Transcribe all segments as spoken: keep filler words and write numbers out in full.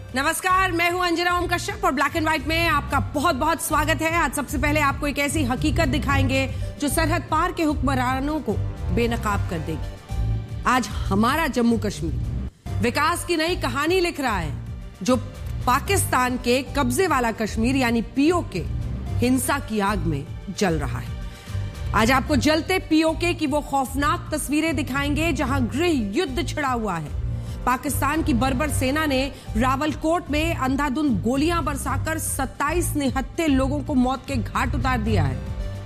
नमस्कार, मैं हूं अंजना ओम कश्यप और ब्लैक एंड व्हाइट में आपका बहुत बहुत स्वागत है। आज सबसे पहले आपको एक ऐसी हकीकत दिखाएंगे जो सरहद पार के हुक्मरानों को बेनकाब कर देगी। आज हमारा जम्मू कश्मीर विकास की नई कहानी लिख रहा है, जो पाकिस्तान के कब्जे वाला कश्मीर यानी पीओके हिंसा की आग में जल रहा है। आज आपको जलते पीओके की वो खौफनाक तस्वीरें दिखाएंगे जहां गृह युद्ध छिड़ा हुआ है। पाकिस्तान की बर्बर सेना ने रावलकोट में अंधाधुंध गोलियां बरसाकर सत्ताईस निहत्थे लोगों को मौत के घाट उतार दिया है।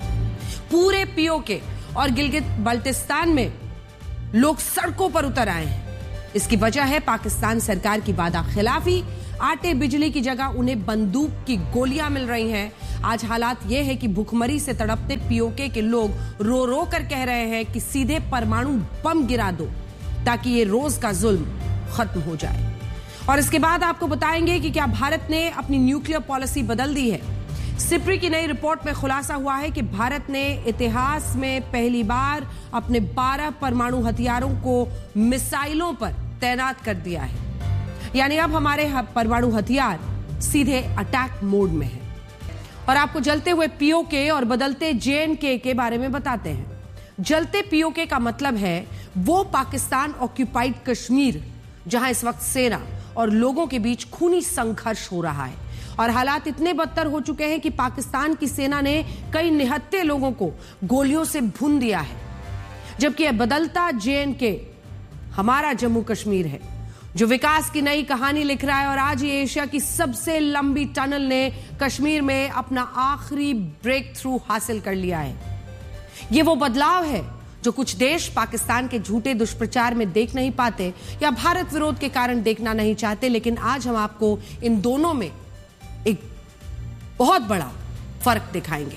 पूरे पीओके और गिलगित बल्टिस्तान में लोग सड़कों पर उतर आए हैं। इसकी वजह है पाकिस्तान सरकार की वादा खिलाफी। आटे बिजली की जगह उन्हें बंदूक की गोलियां मिल रही हैं। आज हालात यह है कि भुखमरी से तड़पते पीओके के लोग रो रो कर कह रहे हैं कि सीधे परमाणु बम गिरा दो ताकि ये रोज का जुल्म खत्म हो जाए। और इसके बाद आपको बताएंगे कि क्या भारत ने अपनी न्यूक्लियर पॉलिसी बदल दी है। सिप्री की नई रिपोर्ट में खुलासा हुआ है कि भारत ने इतिहास में पहली बार अपने बारह परमाणु हथियारों को मिसाइलों पर तैनात कर दिया है। यानी अब हमारे परमाणु हथियार सीधे अटैक मोड में है। और आपको जलते हुए पीओके और बदलते जेएनके के बारे में बताते हैं। जलते पीओके का मतलब है वो पाकिस्तान ऑक्यूपाइड कश्मीर जहां इस वक्त सेना और लोगों के बीच खूनी संघर्ष हो रहा है। और हालात इतने बदतर हो चुके हैं कि पाकिस्तान की सेना ने कई निहत्थे लोगों को गोलियों से भून दिया है। जबकि यह बदलता जेएनके हमारा जम्मू कश्मीर है जो विकास की नई कहानी लिख रहा है। और आज ये एशिया की सबसे लंबी टनल ने कश्मीर में अपना आखिरी ब्रेक थ्रू हासिल कर लिया है। ये वो बदलाव है जो कुछ देश पाकिस्तान के झूठे दुष्प्रचार में देख नहीं पाते या भारत विरोध के कारण देखना नहीं चाहते। लेकिन आज हम आपको इन दोनों में एक बहुत बड़ा फर्क दिखाएंगे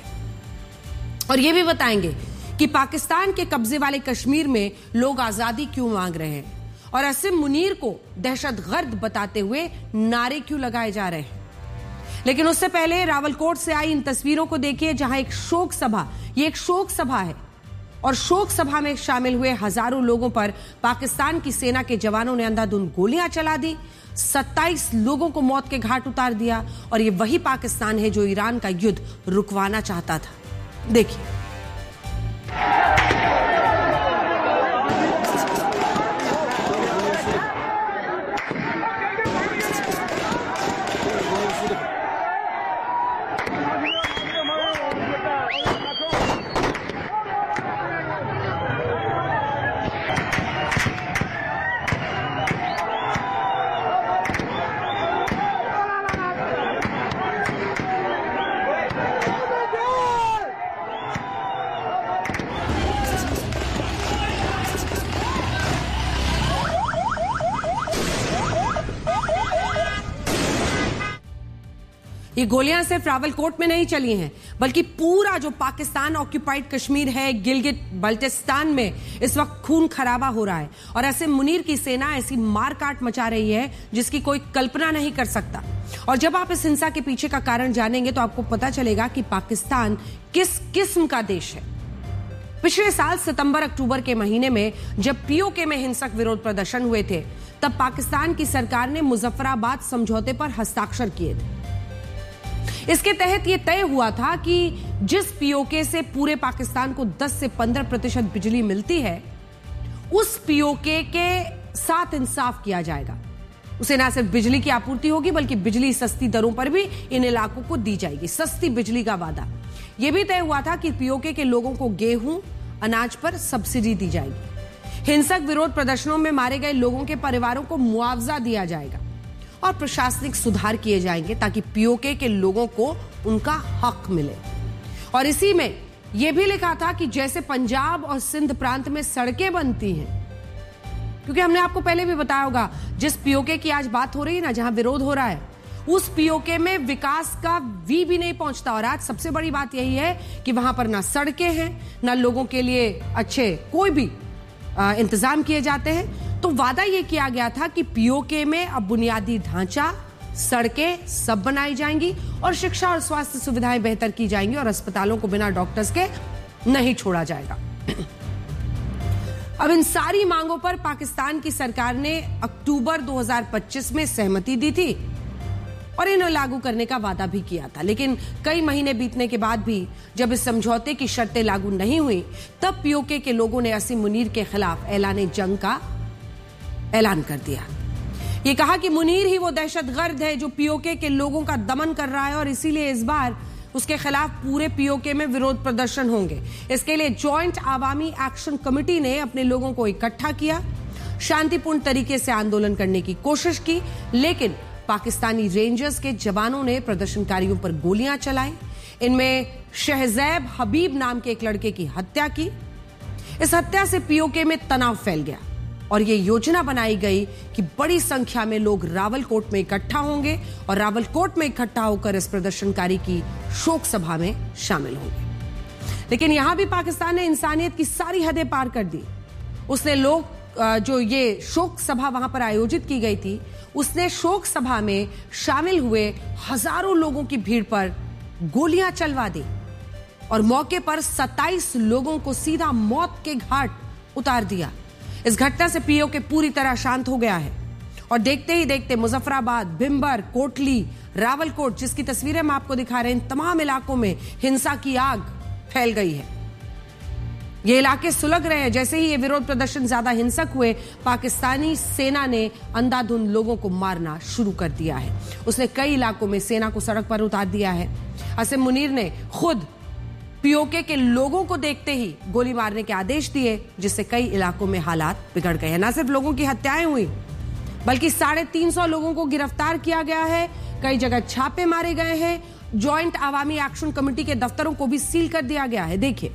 और यह भी बताएंगे कि पाकिस्तान के कब्जे वाले कश्मीर में लोग आजादी क्यों मांग रहे हैं और असीम मुनीर को दहशतगर्द बताते हुए नारे क्यों लगाए जा रहे हैं। लेकिन उससे पहले रावलकोट से आई इन तस्वीरों को देखिए जहां एक शोक सभा, ये एक शोक सभा है और शोक सभा में शामिल हुए हजारों लोगों पर पाकिस्तान की सेना के जवानों ने अंधाधुंध गोलियां चला दी। सत्ताईस लोगों को मौत के घाट उतार दिया। और ये वही पाकिस्तान है जो ईरान का युद्ध रुकवाना चाहता था। देखिए, ये गोलियां सिर्फ रावलकोट में नहीं चली हैं, बल्कि पूरा जो पाकिस्तान ऑक्यूपाइड कश्मीर है, गिलगित बल्टिस्तान में इस वक्त खून खराबा हो रहा है। और ऐसे मुनीर की सेना ऐसी मारकाट मचा रही है जिसकी कोई कल्पना नहीं कर सकता। और जब आप इस हिंसा के पीछे का कारण जानेंगे तो आपको पता चलेगा कि पाकिस्तान किस किस्म का देश है। पिछले साल सितंबर अक्टूबर के महीने में जब पीओके में हिंसक विरोध प्रदर्शन हुए थे, तब पाकिस्तान की सरकार ने मुजफ्फराबाद समझौते पर हस्ताक्षर किए थे। इसके तहत यह तय हुआ था कि जिस पीओके से पूरे पाकिस्तान को दस से पंद्रह प्रतिशत बिजली मिलती है, उस पीओके के साथ इंसाफ किया जाएगा। उसे ना सिर्फ बिजली की आपूर्ति होगी बल्कि बिजली सस्ती दरों पर भी इन इलाकों को दी जाएगी। सस्ती बिजली का वादा। यह भी तय हुआ था कि पीओके के लोगों को गेहूं, अनाज पर सब्सिडी दी जाएगी। हिंसक विरोध प्रदर्शनों में मारे गए लोगों के परिवारों को मुआवजा दिया जाएगा और प्रशासनिक सुधार किए जाएंगे ताकि पीओके के लोगों को उनका हक मिले। और इसी में यह भी लिखा था कि जैसे पंजाब और सिंध प्रांत में सड़कें बनती हैं, क्योंकि हमने आपको पहले भी बताया होगा, जिस पीओके की आज बात हो रही है ना, जहां विरोध हो रहा है, उस पीओके में विकास का वी भी नहीं पहुंचता। और आज सबसे बड़ी बात यही है कि वहां पर ना सड़कें हैं, ना लोगों के लिए अच्छे कोई भी आ, इंतजाम किए जाते हैं। तो वादा यह किया गया था कि पीओके में अब बुनियादी ढांचा, सड़कें सब बनाई जाएंगी और शिक्षा और स्वास्थ्य सुविधाएं बेहतर की जाएंगी और अस्पतालों को बिना डॉक्टर्स के नहीं छोड़ा जाएगा। अब इन सारी मांगों पर पाकिस्तान की सरकार ने अक्टूबर दो हज़ार पच्चीस में सहमति दी थी और इन्हें लागू करने का वादा भी किया था। लेकिन कई महीने बीतने के बाद भी जब इस समझौते की शर्तें लागू नहीं हुई, तब पीओके के लोगों ने असीम मुनीर के खिलाफ ऐलान जंग का ऐलान कर दिया। ये कहा कि मुनीर ही वो दहशतगर्द है जो पीओके के लोगों का दमन कर रहा है और इसीलिए इस बार उसके खिलाफ पूरे पीओके में विरोध प्रदर्शन होंगे। इसके लिए जॉइंट आवामी एक्शन कमेटी ने अपने लोगों को इकट्ठा किया, शांतिपूर्ण तरीके से आंदोलन करने की कोशिश की, लेकिन पाकिस्तानी रेंजर्स के जवानों ने प्रदर्शनकारियों पर गोलियां चलाई। इनमें शहजैब हबीब नाम के एक लड़के की हत्या की। इस हत्या से पीओके में तनाव फैल गया और यह योजना बनाई गई कि बड़ी संख्या में लोग रावलकोट में इकट्ठा होंगे और रावलकोट में इकट्ठा होकर इस प्रदर्शनकारी की शोक सभा में शामिल होंगे। लेकिन यहां भी पाकिस्तान ने इंसानियत की सारी हदें पार कर दी। उसने लोग जो ये शोक सभा वहां पर आयोजित की गई थी, उसने शोक सभा में शामिल हुए हजारों लोगों की भीड़ पर गोलियां चलवा दी और मौके पर सत्ताईस लोगों को सीधा मौत के घाट उतार दिया। इस घटना से पीओके पूरी तरह शांत हो गया है और देखते ही देखते मुजफ्फराबाद, भिंबर, कोटली, रावलकोट, जिसकी तस्वीरें हम आपको दिखा रहे हैं, इन तमाम इलाकों में हिंसा की आग फैल गई है। ये इलाके सुलग रहे हैं। जैसे ही ये विरोध प्रदर्शन ज्यादा हिंसक हुए, पाकिस्तानी सेना ने अंधाधुंध लोगों को मारना शुरू कर दिया है। उसने कई इलाकों में सेना को सड़क पर उतार दिया है। असीम मुनीर ने खुद पीओके के लोगों को देखते ही गोली मारने के आदेश दिए, जिससे कई इलाकों में हालात बिगड़ गए हैं। न सिर्फ लोगों की हत्याएं हुई, बल्कि साढ़े तीन सौ लोगों को गिरफ्तार किया गया है। कई जगह छापे मारे गए हैं। जॉइंट आवामी एक्शन कमेटी के दफ्तरों को भी सील कर दिया गया है। देखिए,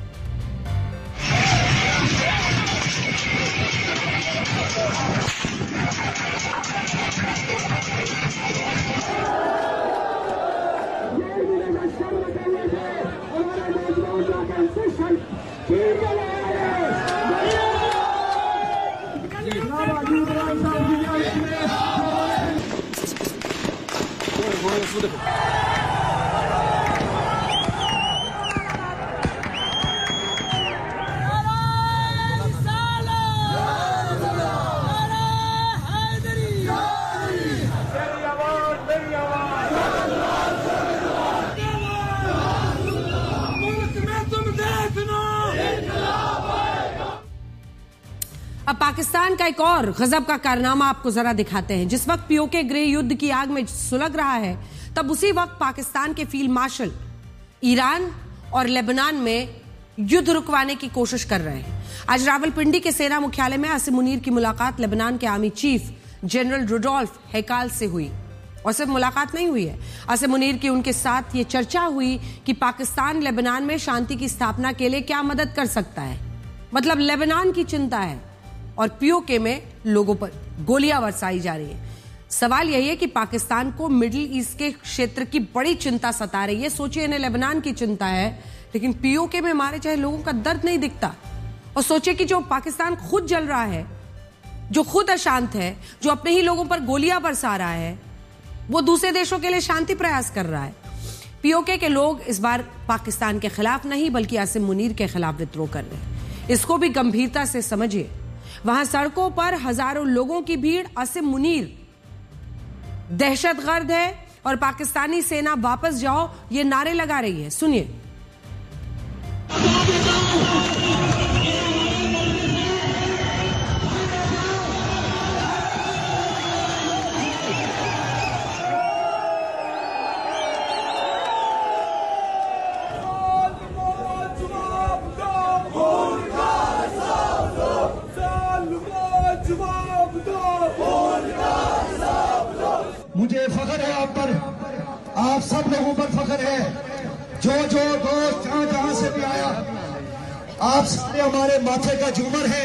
अब पाकिस्तान का एक और गजब का कारनामा आपको जरा दिखाते हैं। जिस वक्त पीओके गृह युद्ध की आग में सुलग रहा है, तब उसी वक्त पाकिस्तान के फील्ड मार्शल ईरान और लेबनान में युद्ध रुकवाने की कोशिश कर रहे हैं। आज रावलपिंडी के सेना मुख्यालय में असीम मुनीर की मुलाकात लेबनान के आर्मी चीफ जनरल रुडोल्फ हेकाल से हुई। और सिर्फ मुलाकात नहीं हुई है, असीम मुनीर की उनके साथ ये चर्चा हुई कि पाकिस्तान लेबनान में शांति की स्थापना के लिए क्या मदद कर सकता है। मतलब लेबनान की चिंता है और पीओके में लोगों पर गोलियां बरसाई जा रही है। सवाल यही है कि पाकिस्तान को मिडिल ईस्ट के क्षेत्र की बड़ी चिंता सता रही है। सोचिए, इन्हें लेबनान की चिंता है, लेकिन पीओके में मारे चाहे लोगों का दर्द नहीं दिखता। और सोचिए कि जो पाकिस्तान खुद जल रहा है, जो खुद अशांत है, जो अपने ही लोगों पर गोलियां बरसा रहा है, वो दूसरे देशों के लिए शांति प्रयास कर रहा है। पीओके के लोग इस बार पाकिस्तान के खिलाफ नहीं, बल्कि असीम मुनीर के खिलाफ विद्रोह कर रहे हैं। इसको भी गंभीरता से समझिए। वहां सड़कों पर हजारों लोगों की भीड़ असीम मुनीर दहशतगर्द है और पाकिस्तानी सेना वापस जाओ ये नारे लगा रही है। सुनिए। मुझे फख्र है आप पर, आप सब लोगों पर फख्र है। जो जो दोस्त जहां जहां से भी आया, आप सारे हमारे माथे का झूमर है।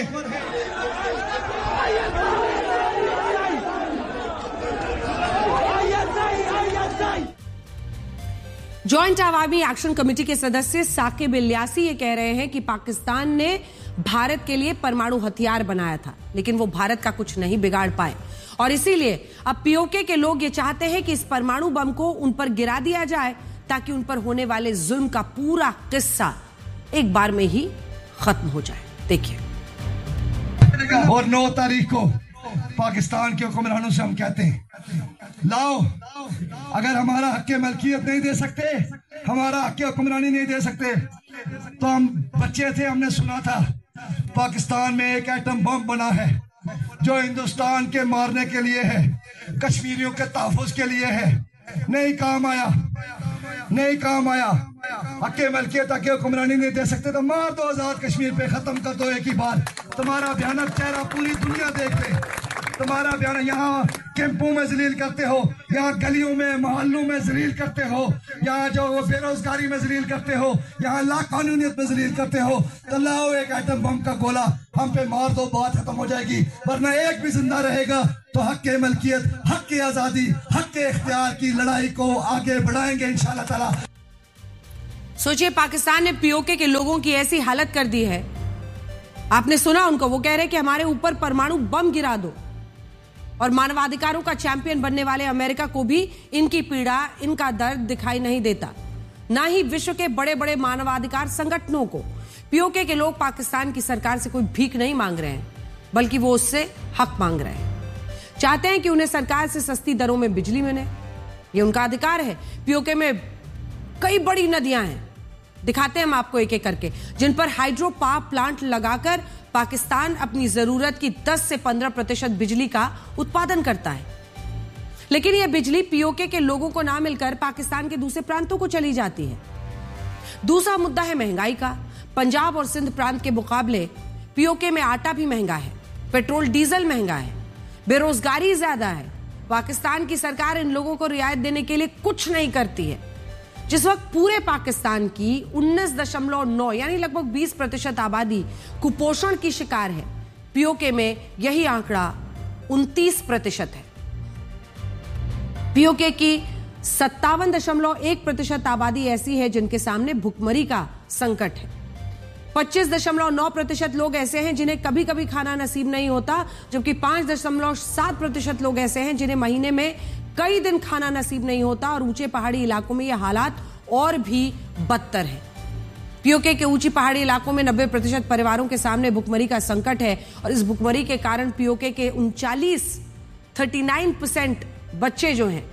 जॉइंट आवामी एक्शन कमेटी के सदस्य साकिब इलियासी ये कह रहे हैं कि पाकिस्तान ने भारत के लिए परमाणु हथियार बनाया था, लेकिन वो भारत का कुछ नहीं बिगाड़ पाए और इसीलिए अब पीओके के लोग ये चाहते हैं कि इस परमाणु बम को उन पर गिरा दिया जाए ताकि उन पर होने वाले जुल्म का पूरा किस्सा एक बार में ही खत्म हो जाए। देखिए। और नौ तारीख को पाकिस्तान के हुक्मरानों से हम कहते हैं, लाओ, अगर हमारा हक मलकियत नहीं दे सकते, हमारा हक हुक्मरानी नहीं दे सकते, तो हम बच्चे थे, हमने सुना था पाकिस्तान में एक एटम बम बना है जो हिंदुस्तान के मारने के लिए है, कश्मीरियों के तहफ़्फ़ुज़ के लिए है। नहीं काम आया, नहीं काम आया। हक़ मलकियत, हक़ हुक्मरानी नहीं दे सकते तो मार दो आज़ाद कश्मीर पे, खत्म कर दो एक ही बार। तुम्हारा भयानक चेहरा पूरी दुनिया देख ले, तुम्हारा बयान। यहाँ कैंपों में जलील करते हो, यहाँ गलियों में मोहल्लों में जलील करते हो, यहाँ जो बेरोजगारी में जलील करते हो, यहाँ लाकानूनियत में जलील करते हो। तो लाओ एक एटम बम का गोला हम पे मार दो, बात खत्म हो जाएगी। वरना एक भी जिंदा रहेगा तो हक के मलकियत, हक के आजादी, हक के इख्तियार की लड़ाई को आगे बढ़ाएंगे इंशाअल्लाह ताला। सोचिए, पाकिस्तान ने पीओके के लोगों की ऐसी हालत कर दी है। आपने सुना उनको, वो कह रहे कि हमारे ऊपर परमाणु बम गिरा दो। और मानवाधिकारों का चैंपियन बनने वाले अमेरिका को भी इनकी पीड़ा, इनका दर्द दिखाई नहीं देता, ना ही विश्व के बड़े बड़े मानवाधिकार संगठनों को। पीओके के लोग पाकिस्तान की सरकार से कोई भीख नहीं मांग रहे हैं, बल्कि वो उससे हक मांग रहे हैं। चाहते हैं कि उन्हें सरकार से सस्ती दरों में बिजली मिले, ये उनका अधिकार है। पीओके में कई बड़ी नदियां हैं, दिखाते हैं हम आपको एक एक करके, जिन पर हाइड्रो पावर प्लांट लगाकर पाकिस्तान अपनी जरूरत की दस से पंद्रह प्रतिशत बिजली का उत्पादन करता है। लेकिन यह बिजली पीओके के लोगों को ना मिलकर पाकिस्तान के दूसरे प्रांतों को चली जाती है। दूसरा मुद्दा है महंगाई का। पंजाब और सिंध प्रांत के मुकाबले पीओके में आटा भी महंगा है, पेट्रोल डीजल महंगा है, बेरोजगारी ज्यादा है। पाकिस्तान की सरकार इन लोगों को रियायत देने के लिए कुछ नहीं करती है। जिस वक्त पूरे पाकिस्तान की उन्नीस दशमलव नौ यानी लगभग बीस प्रतिशत आबादी कुपोषण की शिकार है, पीओके में यही आंकड़ा उनतीस प्रतिशत है। पीओके की सत्तावन दशमलव एक प्रतिशत आबादी ऐसी है जिनके सामने भुखमरी का संकट है। पच्चीस दशमलव नौ प्रतिशत लोग ऐसे हैं जिन्हें कभी कभी खाना नसीब नहीं होता, जबकि पांच दशमलव सात प्रतिशत लोग ऐसे हैं जिन्हें महीने में कई दिन खाना नसीब नहीं होता। और ऊंचे पहाड़ी इलाकों में यह हालात और भी बदतर है। पीओके के ऊंची पहाड़ी इलाकों में नब्बे प्रतिशत परिवारों के सामने भुखमरी का संकट है। और इस भुखमरी के कारण पीओके के उनचालीस थर्टी नाइन परसेंट बच्चे जो हैं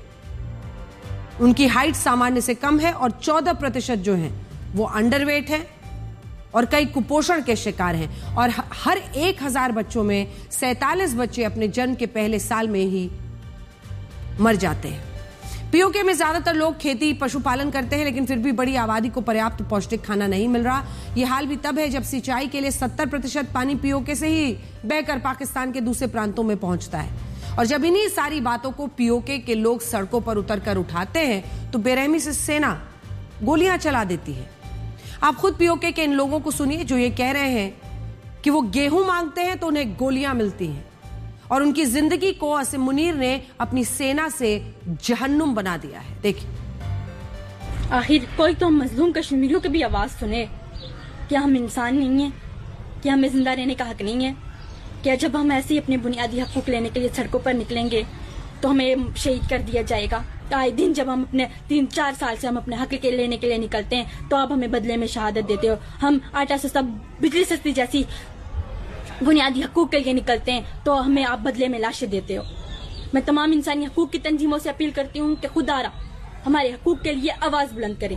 उनकी हाइट सामान्य से कम है, और चौदह प्रतिशत जो हैं वो अंडरवेट हैं और कई कुपोषण के शिकार हैं। और हर एक हजार बच्चों में सैंतालीस बच्चे अपने जन्म के पहले साल में ही मर जाते हैं। पीओके में ज्यादातर लोग खेती पशुपालन करते हैं, लेकिन फिर भी बड़ी आबादी को पर्याप्त पौष्टिक खाना नहीं मिल रहा। यह हाल भी तब है जब सिंचाई के लिए सत्तर प्रतिशत पानी पीओके से ही बहकर पाकिस्तान के दूसरे प्रांतों में पहुंचता है। और जब इन्हीं सारी बातों को पीओके के लोग सड़कों पर उतरकर उठाते हैं तो बेरहमी से सेना गोलियां चला देती है। आप खुद पीओके के इन लोगों को सुनिए जो ये कह रहे हैं कि वो गेहूं मांगते हैं तो उन्हें गोलियां मिलती हैं, और उनकी जिंदगी को असीम मुनीर ने अपनी सेना से जहन्नुम बना दिया है। देखिए, आखिर कोई तो मजलूम कश्मीरियों की भी आवाज सुने। क्या हम इंसान नहीं है? क्या हमें जिंदा रहने का हक नहीं है? क्या जब हम ऐसे ही अपने बुनियादी हकूक लेने के लिए सड़कों पर निकलेंगे तो हमें शहीद कर दिया जाएगा? आए दिन जब हम अपने तीन चार साल से हम अपने हक के लेने के लिए निकलते हैं तो आप हमें बदले में शहादत देते हो। हम आटा सस्ता बिजली सस्ती जैसी बुनियादी हकूक के लिए निकलते हैं तो हमें आप बदले में लाशें देते हो। मैं तमाम इंसानी हकूक की तंजीमों से अपील करती हूँ कि खुदारा हमारे हकूक के लिए आवाज बुलंद करें,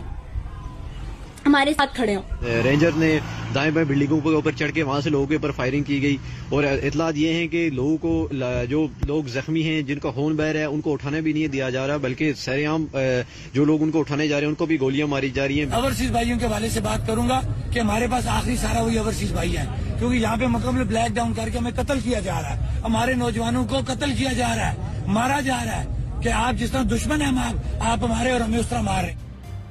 हमारे साथ खड़े हो। रेंजर ने दाएं बाएं बिल्डिंगों के ऊपर चढ़ के वहां से लोगों के ऊपर फायरिंग की गई, और इतलात ये हैं कि लोगों को, जो लोग जख्मी हैं जिनका खून बह रहा है, उनको उठाने भी नहीं दिया जा रहा, बल्कि सरेआम जो लोग उनको उठाने जा रहे हैं उनको भी गोलियां मारी जा रही हैं। ओवरसीज भाइयों के हवाले से बात करूंगा कि हमारे पास आखिरी सारा वही ओवरसीज भाई है, क्योंकि यहाँ पे मुकम्मल ब्लैक डाउन करके हमें कत्ल किया जा रहा है, हमारे नौजवानों को कत्ल किया जा रहा है, मारा जा रहा है कि आप जिस तरह दुश्मन है हम आप हमारे और हमें उस तरह मार रहे।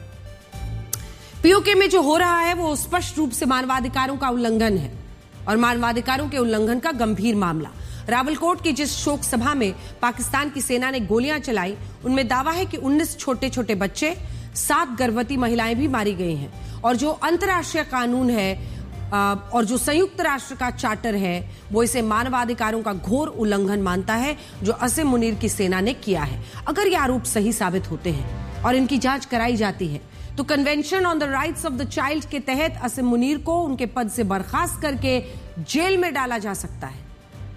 पीओके में जो हो रहा है वो स्पष्ट रूप से मानवाधिकारों का उल्लंघन है, और मानवाधिकारों के उल्लंघन का गंभीर मामला। रावलकोट की जिस शोक सभा में पाकिस्तान की सेना ने गोलियां चलाई, उनमें दावा है कि उन्नीस छोटे छोटे बच्चे, सात गर्भवती महिलाएं भी मारी गई हैं। और जो अंतर्राष्ट्रीय कानून है और जो संयुक्त राष्ट्र का चार्टर है, वो इसे मानवाधिकारों का घोर उल्लंघन मानता है जो असीम मुनीर की सेना ने किया है। अगर ये आरोप सही साबित होते हैं और इनकी जांच कराई जाती है तो convention on the rights of the child के तहत असीम मुनीर को उनके पद से बर्खास्त करके जेल में डाला जा सकता है।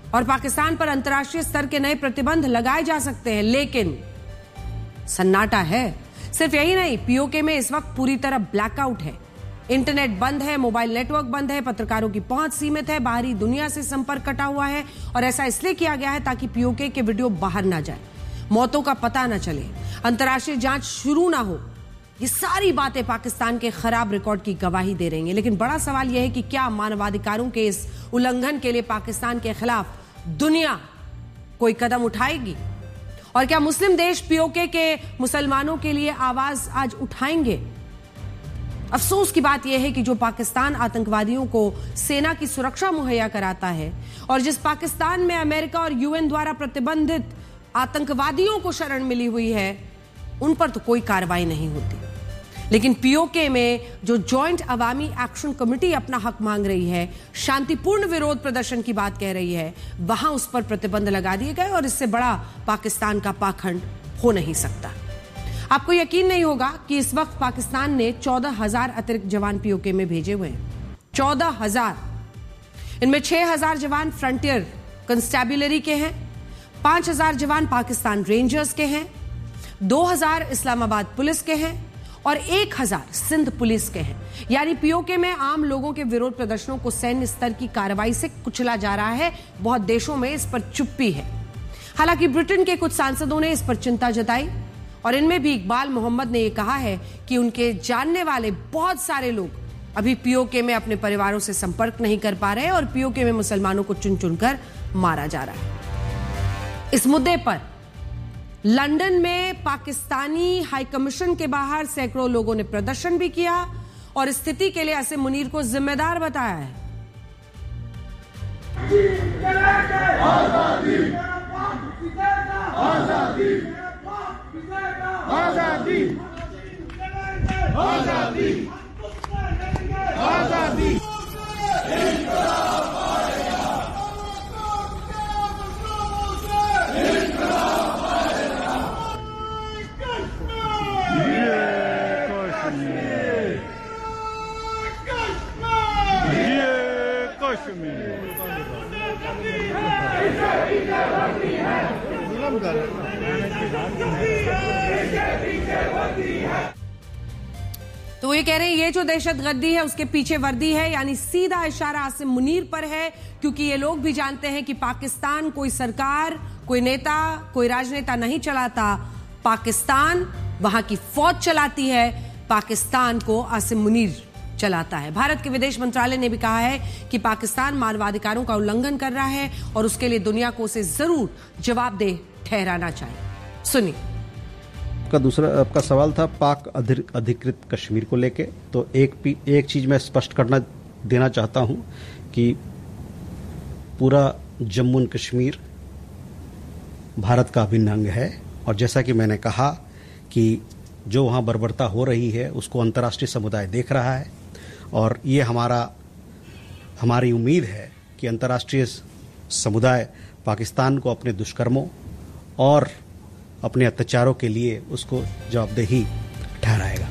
और पाकिस्तान पर अंतर्राष्ट्रीय स्तर के नए प्रतिबंध लगाए जा सकते हैं, लेकिन सन्नाटा है। सिर्फ यही नहीं, पीओके में इस वक्त पूरी तरह ब्लैकआउट है। इंटरनेट बंद है, मोबाइल नेटवर्क बंद है, पत्रकारों की पहुंच सीमित है, बाहरी दुनिया से संपर्क कटा हुआ है और ऐसा इसलिए किया गया है ताकि पीओके के वीडियो बाहर ना जाए, मौतों का पता न चले, अंतर्राष्ट्रीय जांच शुरू ना हो। ये सारी बातें पाकिस्तान के खराब रिकॉर्ड की गवाही दे रही हैं। लेकिन बड़ा सवाल यह है कि क्या मानवाधिकारों के इस उल्लंघन के लिए पाकिस्तान के खिलाफ दुनिया कोई कदम उठाएगी? और क्या मुस्लिम देश पीओके के मुसलमानों के लिए आवाज आज उठाएंगे? अफसोस की बात यह है कि जो पाकिस्तान आतंकवादियों को सेना की सुरक्षा मुहैया कराता है और जिस पाकिस्तान में अमेरिका और यूएन द्वारा प्रतिबंधित आतंकवादियों को शरण मिली हुई है, उन पर तो कोई कार्रवाई नहीं होती। लेकिन पीओके में जो जॉइंट अवामी एक्शन कमेटी अपना हक मांग रही है, शांतिपूर्ण विरोध प्रदर्शन की बात कह रही है, वहां उस पर प्रतिबंध लगा दिए गए और इससे बड़ा पाकिस्तान का पाखंड हो नहीं सकता। आपको यकीन नहीं होगा कि इस वक्त पाकिस्तान ने चौदह हजार अतिरिक्त जवान पीओके में भेजे हुए हैं। चौदह हजार। इनमें छह हजार जवान फ्रंटियर कंस्टेबुलरी के हैं, पांच हजार जवान पाकिस्तान रेंजर्स के हैं, दो हजार इस्लामाबाद पुलिस के हैं और एक हजार सिंध पुलिस के हैं। यानी पीओके में आम लोगों के विरोध प्रदर्शनों को सैन्य स्तर की कार्रवाई से कुचला जा रहा है। बहुत देशों में इस पर चुप्पी है। हालांकि ब्रिटेन के कुछ सांसदों ने इस पर चिंता जताई और इनमें भी इकबाल मोहम्मद ने यह कहा है कि उनके जानने वाले बहुत सारे लोग अभी पीओके में अपने परिवारों से संपर्क नहीं कर पा रहे और पीओके में मुसलमानों को चुन चुनकर मारा जा रहा है। इस मुद्दे पर लंदन में पाकिस्तानी हाई कमीशन के बाहर सैकड़ों लोगों ने प्रदर्शन भी किया और स्थिति के लिए आसिम मुनीर को जिम्मेदार बताया है। आजादी, आजादी, आजादी, आजादी, आजादी, तो ये कह रहे हैं ये जो दहशतगर्दी है उसके पीछे वर्दी है, यानी सीधा इशारा आसिम मुनीर पर है, क्योंकि ये लोग भी जानते हैं कि पाकिस्तान कोई सरकार, कोई नेता, कोई राजनेता नहीं चलाता। पाकिस्तान वहां की फौज चलाती है, पाकिस्तान को आसिम मुनीर चलाता है। भारत के विदेश मंत्रालय ने भी कहा है कि पाकिस्तान मानवाधिकारों का उल्लंघन कर रहा है और उसके लिए दुनिया को उसे जरूर जवाबदेह ठहराना चाहिए। सुनिए। का दूसरा आपका सवाल था पाक अधिकृत कश्मीर को लेके, तो एक एक चीज मैं स्पष्ट करना देना चाहता हूं कि पूरा जम्मू एंड कश्मीर भारत का अभिन्न अंग है और जैसा कि मैंने कहा कि जो वहां बर्बरता हो रही है उसको अंतर्राष्ट्रीय समुदाय देख रहा है और ये हमारा हमारी उम्मीद है कि अंतर्राष्ट्रीय समुदाय पाकिस्तान को अपने दुष्कर्मों और अपने अत्याचारों के लिए उसको जवाबदेही ठहराएगा।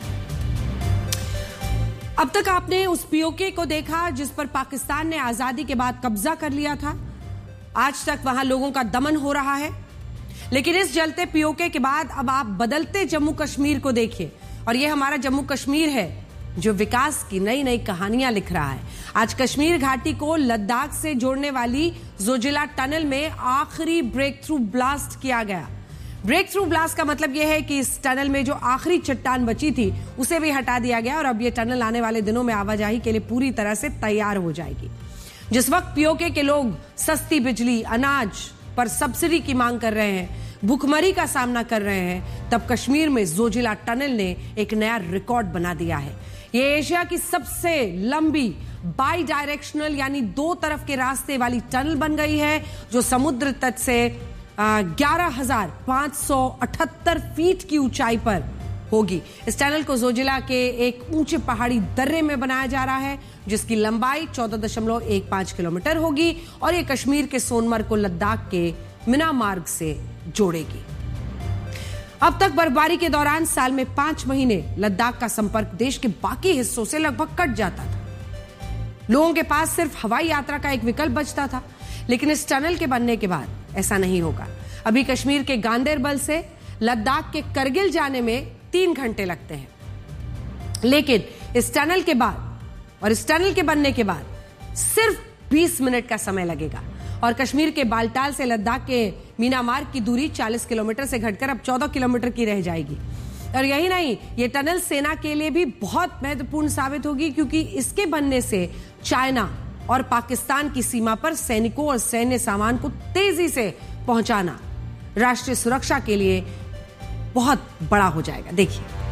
अब तक आपने उस पीओके को देखा जिस पर पाकिस्तान ने आजादी के बाद कब्जा कर लिया था। आज तक वहां लोगों का दमन हो रहा है, लेकिन इस जलते पीओके के बाद अब आप बदलते जम्मू कश्मीर को देखिए और यह हमारा जम्मू कश्मीर है जो विकास की नई नई कहानियां लिख रहा है। आज कश्मीर घाटी को लद्दाख से जोड़ने वाली जोजिला टनल में आखिरी ब्रेक थ्रू ब्लास्ट किया गया। ब्रेक थ्रू ब्लास्ट का मतलब यह है कि इस टनल में जो आखिरी चट्टान बची थी उसे भी हटा दिया गया और अब यह टनल आने वाले दिनों में आवाजाही के लिए पूरी तरह से तैयार हो जाएगी। जिस वक्त पीओके के लोग सस्ती बिजली, अनाज पर सब्सिडी की मांग कर रहे हैं, भूखमरी का सामना कर रहे हैं, तब कश्मीर में जोजिला टनल ने एक नया रिकॉर्ड बना दिया है। ये एशिया की सबसे लंबी बाई डायरेक्शनल यानी दो तरफ के रास्ते वाली टनल बन गई है जो समुद्र तट से ग्यारह हजार पांच सौ अठहत्तर फीट की ऊंचाई पर होगी। इस टनल को जोजिला के एक ऊंचे पहाड़ी दर्रे में बनाया जा रहा है जिसकी लंबाई चौदह दशमलव एक पांच किलोमीटर होगी और ये कश्मीर के सोनमर्ग को लद्दाख के मिना मार्ग से जोड़ेगी। अब तक बर्फबारी के दौरान साल में पांच महीने लद्दाख का संपर्क देश के बाकी हिस्सों से लगभग कट जाता था। लोगों के पास सिर्फ हवाई यात्रा का एक विकल्प बचता था, लेकिन इस टनल के बनने के बाद ऐसा नहीं होगा। अभी कश्मीर के गांदेरबल से लद्दाख के करगिल जाने में तीन घंटे लगते हैं, लेकिन इस टनल के बाद और इस टनल के बनने के बाद सिर्फ बीस मिनट का समय लगेगा और कश्मीर के बालटाल से लद्दाख के मीनामार्ग की दूरी चालीस किलोमीटर से घटकर अब चौदह किलोमीटर की रह जाएगी। और यही नहीं, ये टनल सेना के लिए भी बहुत महत्वपूर्ण साबित होगी, क्योंकि इसके बनने से चाइना और पाकिस्तान की सीमा पर सैनिकों और सैन्य सामान को तेजी से पहुंचाना राष्ट्रीय सुरक्षा के लिए बहुत बड़ा हो जाएगा। देखिए